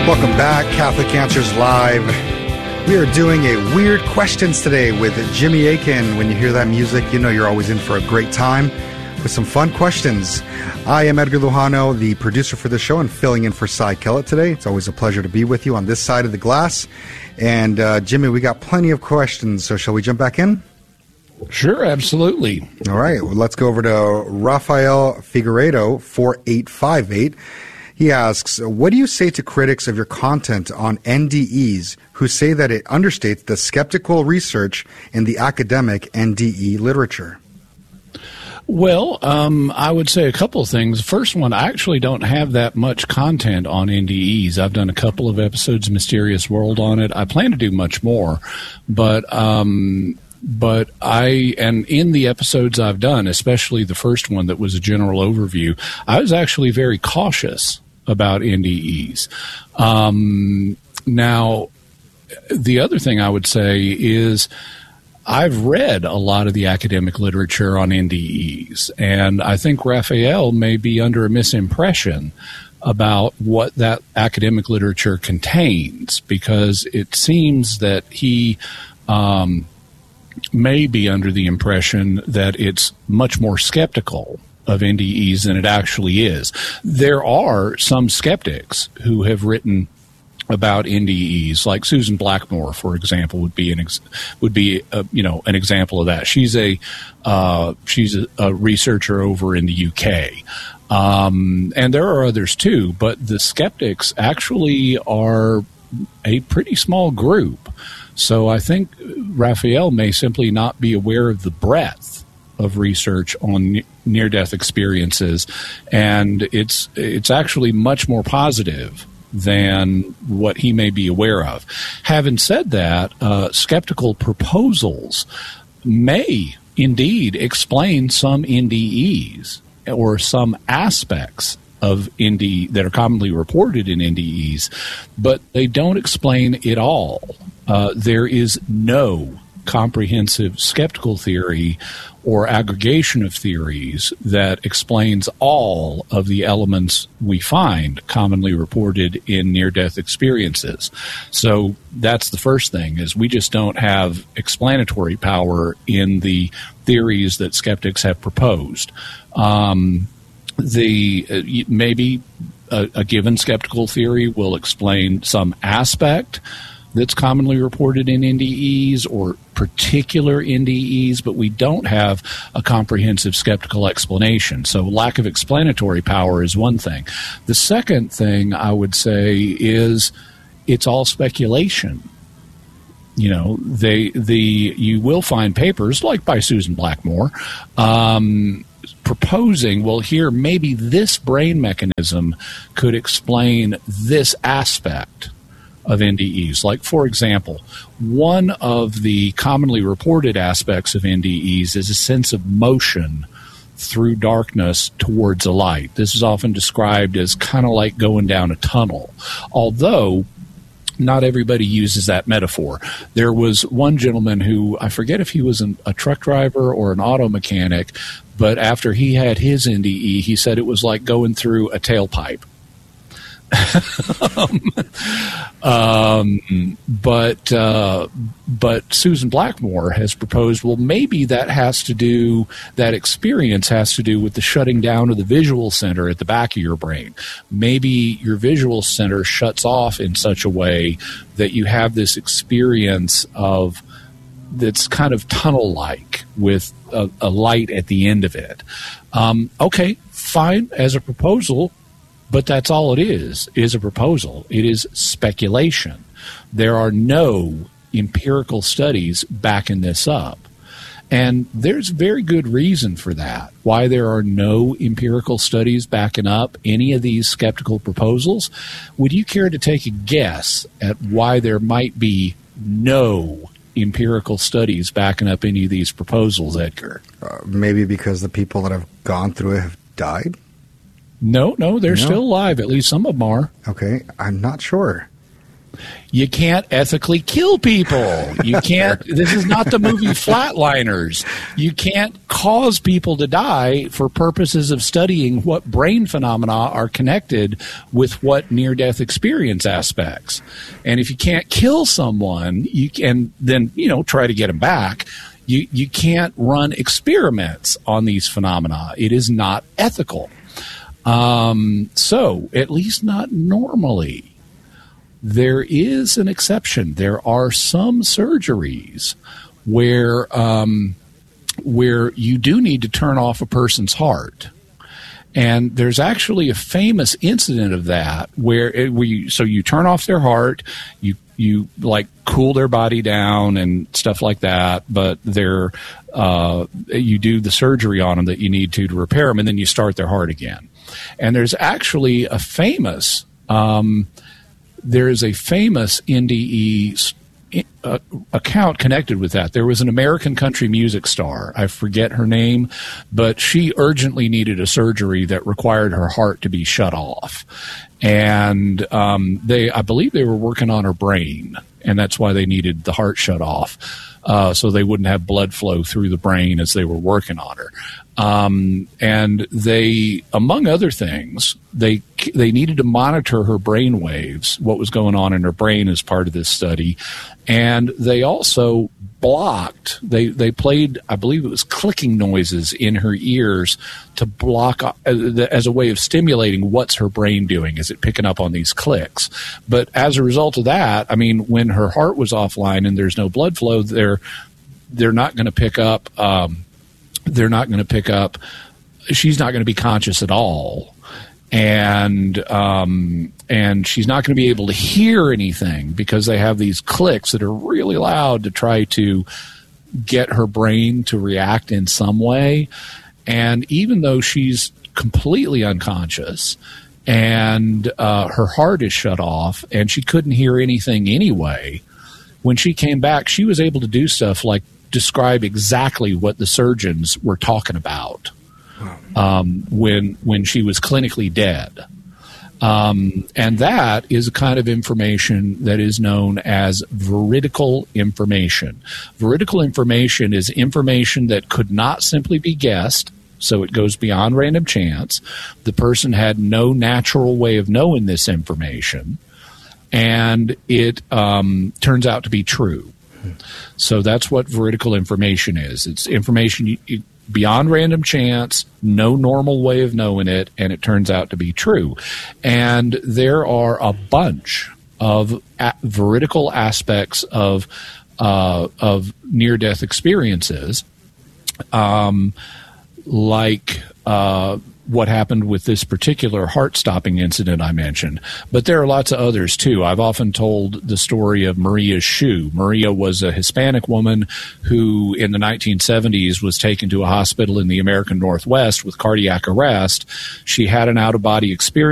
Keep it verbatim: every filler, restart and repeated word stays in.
Welcome back, Catholic Answers Live. We are doing a Weird Questions today with Jimmy Akin. When you hear that music, you know you're always in for a great time with some fun questions. I am Edgar Lujano, the producer for the show, and filling in for Cy Kellett today. It's always a pleasure to be with you on this side of the glass. And uh, Jimmy, we got plenty of questions, so shall we jump back in? Sure, absolutely. All right, well, let's go over to Rafael Figueredo, four eight five eight. He asks, what do you say to critics of your content on N D Es who say that it understates the skeptical research in the academic N D E literature? Well, um, I would say a couple of things. First one, I actually don't have that much content on N D Es. I've done a couple of episodes of Mysterious World on it. I plan to do much more, but um, but I, and in the episodes I've done, especially the first one that was a general overview, I was actually very cautious about N D Es. Um, now, the other thing I would say is I've read a lot of the academic literature on N D Es, and I think Raphael may be under a misimpression about what that academic literature contains, because it seems that he um, may be under the impression that it's much more skeptical of N D Es than it actually is. There are some skeptics who have written about N D Es, like Susan Blackmore, for example, would be an ex- would be a, you know an example of that. She's a uh, she's a, a researcher over in the U K, um, and there are others too. But the skeptics actually are a pretty small group. So I think Raphael may simply not be aware of the breadth of research on near-death experiences, and it's it's actually much more positive than what he may be aware of. Having said that, uh, skeptical proposals may indeed explain some N D Es or some aspects of N D that are commonly reported in N D Es, but they don't explain it all. Uh, there is no comprehensive skeptical theory or aggregation of theories that explains all of the elements we find commonly reported in near-death experiences. So that's the first thing, is we just don't have explanatory power in the theories that skeptics have proposed. Um, the uh, maybe a, a given skeptical theory will explain some aspect that's commonly reported in N D Es or particular N D Es, but we don't have a comprehensive skeptical explanation. So lack of explanatory power is one thing. The second thing I would say is it's all speculation. You know, they the you will find papers like by Susan Blackmore um, proposing, well, here maybe this brain mechanism could explain this aspect of N D Es. Like, for example, one of the commonly reported aspects of N D Es is a sense of motion through darkness towards a light. This is often described as kind of like going down a tunnel, although not everybody uses that metaphor. There was one gentleman who, I forget if he was an, a truck driver or an auto mechanic, but after he had his N D E, he said it was like going through a tailpipe. um, um, but uh, but Susan Blackmore has proposed, well, maybe that has to do, that experience has to do with the shutting down of the visual center at the back of your brain. Maybe your visual center shuts off in such a way that you have this experience of that's kind of tunnel-like with a, a light at the end of it. Um, okay, fine, as a proposal. But that's all it is, is a proposal. It is speculation. There are no empirical studies backing this up. And there's very good reason for that, why there are no empirical studies backing up any of these skeptical proposals. Would you care to take a guess at why there might be no empirical studies backing up any of these proposals, Edgar? Uh, maybe because the people that have gone through it have died? No, no, they're no. still alive. At least some of them are. Okay, I'm not sure. You can't ethically kill people. You can't, this is not the movie Flatliners. You can't cause people to die for purposes of studying what brain phenomena are connected with what near-death experience aspects. And if you can't kill someone, you can then, you know, try to get them back. You, you can't run experiments on these phenomena. It is not ethical. Um, so, at least not normally. There is an exception. There are some surgeries where um, where you do need to turn off a person's heart, and there's actually a famous incident of that where it, where you, so you turn off their heart, you you like cool their body down and stuff like that, but they're uh, you do the surgery on them that you need to to repair them, and then you start their heart again. And there's actually a famous um, There is a famous N D E uh, account connected with that. There was an American country music star. I forget her name, but she urgently needed a surgery that required her heart to be shut off. And um, they, I believe they were working on her brain, and that's why they needed the heart shut off, uh, so they wouldn't have blood flow through the brain as they were working on her. Um, and they, among other things, they they needed to monitor her brain waves, what was going on in her brain as part of this study. And they also blocked, they, they played, I believe it was clicking noises in her ears to block, uh, as a way of stimulating what's her brain doing. Is it picking up on these clicks? But as a result of that, I mean, when her heart was offline and there's no blood flow, they're, they're not going to pick up... Um, they're not going to pick up, she's not going to be conscious at all. And um, and she's not going to be able to hear anything because they have these clicks that are really loud to try to get her brain to react in some way. And even though she's completely unconscious and uh, her heart is shut off and she couldn't hear anything anyway, when she came back, she was able to do stuff like describe exactly what the surgeons were talking about um, when when she was clinically dead. Um, and that is a kind of information that is known as veridical information. Veridical information is information that could not simply be guessed, so it goes beyond random chance. The person had no natural way of knowing this information, and it um, turns out to be true. So that's what veridical information is. It's information you, you, beyond random chance, no normal way of knowing it, and it turns out to be true. And there are a bunch of a- veridical aspects of uh, of near-death experiences, um, like uh, what happened with this particular heart-stopping incident I mentioned. But there are lots of others, too. I've often told the story of Maria Shu. Maria was a Hispanic woman who, in the nineteen seventies, was taken to a hospital in the American Northwest with cardiac arrest. She had an out-of-body experience